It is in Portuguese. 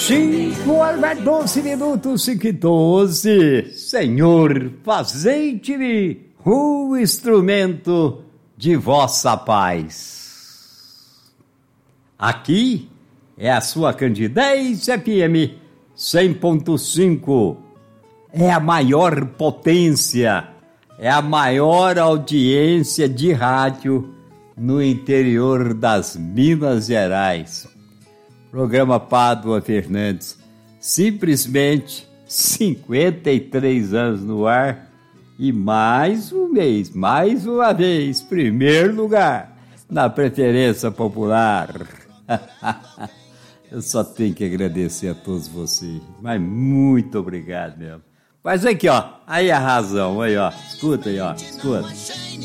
5 horas 12 minutos, 5:12. Senhor, fazei-te o instrumento de vossa paz. Aqui é a sua Candidez FM 100.5. É a maior potência, é a maior audiência de rádio no interior das Minas Gerais. Programa Pádua Fernandes, simplesmente 53 anos no ar e mais um mês, mais uma vez, primeiro lugar na preferência popular. Eu só tenho que agradecer a todos vocês, mas muito obrigado mesmo. Mas aqui, ó, aí a razão, aí, ó, escuta aí, ó, escuta.